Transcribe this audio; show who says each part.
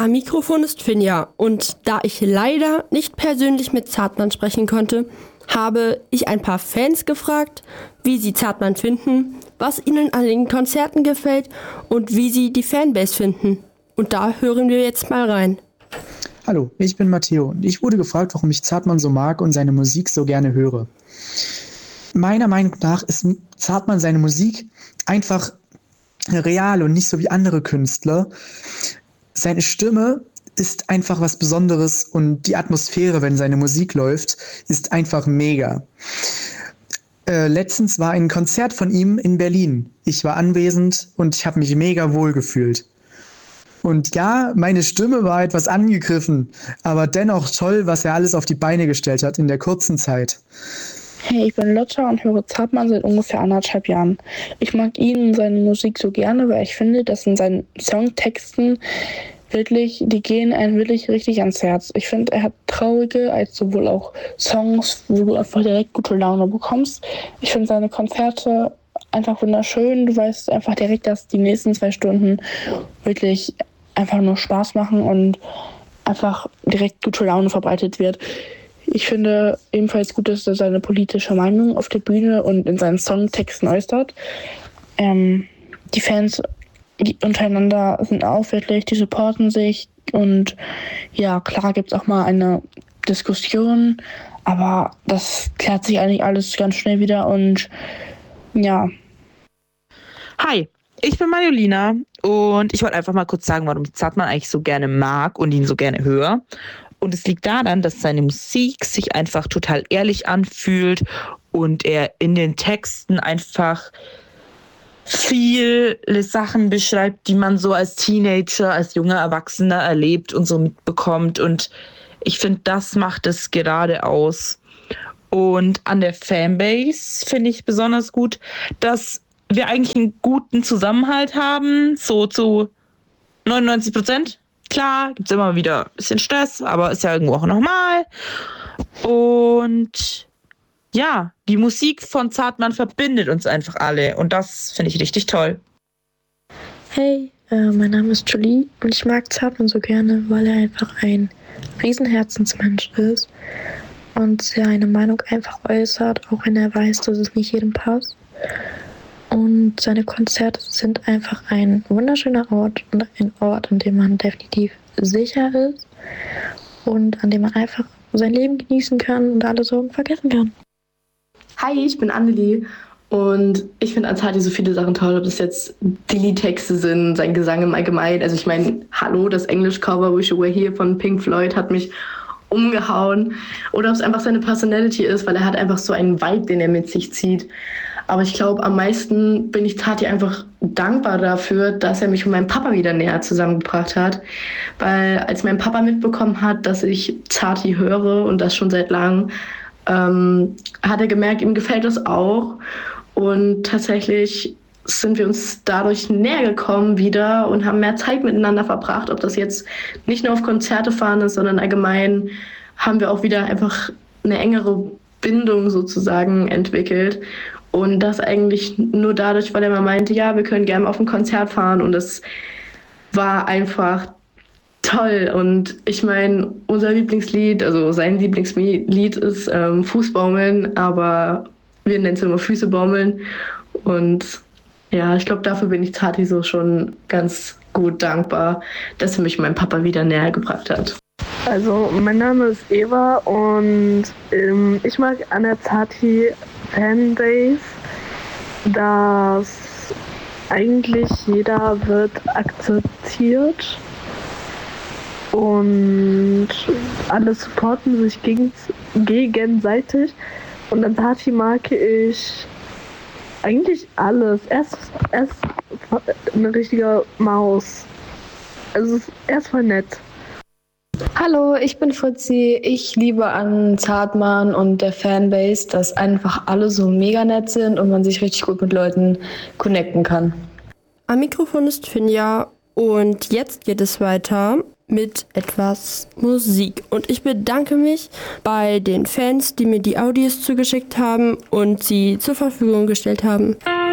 Speaker 1: Am Mikrofon ist Finja und da ich leider nicht persönlich mit Zartmann sprechen konnte, habe ich ein paar Fans gefragt, wie sie Zartmann finden, was ihnen an den Konzerten gefällt und wie sie die Fanbase finden. Und da hören wir jetzt mal rein.
Speaker 2: Hallo, ich bin Matteo und ich wurde gefragt, warum ich Zartmann so mag und seine Musik so gerne höre. Meiner Meinung nach ist Zartmann seine Musik einfach real und nicht so wie andere Künstler. Seine Stimme ist einfach was Besonderes und die Atmosphäre, wenn seine Musik läuft, ist einfach mega. Letztens war ein Konzert von ihm in Berlin. Ich war anwesend und ich habe mich mega wohl gefühlt. Und ja, meine Stimme war etwas angegriffen, aber dennoch toll, was er alles auf die Beine gestellt hat in der kurzen Zeit.
Speaker 3: Hey, ich bin Lotta und höre Zartmann seit ungefähr 1,5 Jahren. Ich mag ihn und seine Musik so gerne, weil ich finde, dass in seinen Songtexten die gehen einem wirklich richtig ans Herz. Ich finde, er hat traurige als sowohl auch Songs, wo du einfach direkt gute Laune bekommst. Ich finde seine Konzerte einfach wunderschön. Du weißt einfach direkt, dass die nächsten 2 Stunden wirklich einfach nur Spaß machen und einfach direkt gute Laune verbreitet wird. Ich finde ebenfalls gut, dass er seine politische Meinung auf der Bühne und in seinen Songtexten äußert. Die Fans untereinander sind auch wirklich, die supporten sich und ja, klar gibt es auch mal eine Diskussion, aber das klärt sich eigentlich alles ganz schnell wieder und ja.
Speaker 4: Hi, ich bin Mariolina und ich wollte einfach mal kurz sagen, warum ich Zartmann eigentlich so gerne mag und ihn so gerne höre. Und es liegt daran, dass seine Musik sich einfach total ehrlich anfühlt und er in den Texten einfach viele Sachen beschreibt, die man so als Teenager, als junger Erwachsener erlebt und so mitbekommt. Und ich finde, das macht es gerade aus. Und an der Fanbase finde ich besonders gut, dass wir eigentlich einen guten Zusammenhalt haben, so zu 99%. Klar, gibt es immer wieder ein bisschen Stress, aber ist ja irgendwo auch normal. Und ja, die Musik von Zartmann verbindet uns einfach alle und das finde ich richtig toll.
Speaker 5: Hey, mein Name ist Julie und ich mag Zartmann so gerne, weil er einfach ein Riesenherzensmensch ist und seine Meinung einfach äußert, auch wenn er weiß, dass es nicht jedem passt. Und seine Konzerte sind einfach ein wunderschöner Ort und ein Ort, an dem man definitiv sicher ist und an dem man einfach sein Leben genießen kann und alle Sorgen vergessen kann.
Speaker 6: Hi, ich bin Annelie und ich finde an Zarti so viele Sachen toll, ob das jetzt die Liedtexte sind, sein Gesang im Allgemeinen. Also ich meine, hallo, das Englisch-Cover Wish You Were Here von Pink Floyd hat mich umgehauen. Oder ob es einfach seine Personality ist, weil er hat einfach so einen Vibe, den er mit sich zieht. Aber ich glaube, am meisten bin ich Zarti einfach dankbar dafür, dass er mich und meinem Papa wieder näher zusammengebracht hat. Weil als mein Papa mitbekommen hat, dass ich Zarti höre und das schon seit langem, hat er gemerkt, ihm gefällt das auch. Und tatsächlich sind wir uns dadurch näher gekommen wieder und haben mehr Zeit miteinander verbracht. Ob das jetzt nicht nur auf Konzerte fahren ist, sondern allgemein haben wir auch wieder einfach eine engere Bindung sozusagen entwickelt. Und das eigentlich nur dadurch, weil er mal meinte, ja, wir können gerne auf ein Konzert fahren. Und das war einfach toll. Und ich meine, unser Lieblingslied, also sein Lieblingslied ist Fußbaumeln, aber wir nennen es immer Füße baumeln. Und ja, ich glaube, dafür bin ich Zarti so schon ganz gut dankbar, dass er mich meinem Papa wieder näher gebracht hat.
Speaker 7: Also, mein Name ist Eva und ich mag an der Zarti Fanbase, dass eigentlich jeder wird akzeptiert und alle supporten sich gegenseitig. Und an Zarti mag ich eigentlich alles. Er ist eine richtige Maus. Also er ist voll nett.
Speaker 8: Hallo, ich bin Fritzi. Ich liebe an Zartmann und der Fanbase, dass einfach alle so mega nett sind und man sich richtig gut mit Leuten connecten kann.
Speaker 1: Am Mikrofon ist Finja und jetzt geht es weiter mit etwas Musik. Und ich bedanke mich bei den Fans, die mir die Audios zugeschickt haben und sie zur Verfügung gestellt haben.